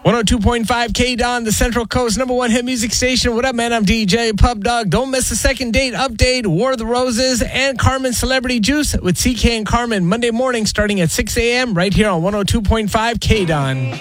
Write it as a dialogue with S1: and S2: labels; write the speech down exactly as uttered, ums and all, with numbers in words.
S1: one oh two point five K-Don, the Central Coast number one hit music station. What up, man? I'm D J Pub Dog. Don't miss the second date update, War of the Roses, and Carmen Celebrity Juice with C K and Carmen Monday morning starting at six a.m. right here on one oh two point five K-Don.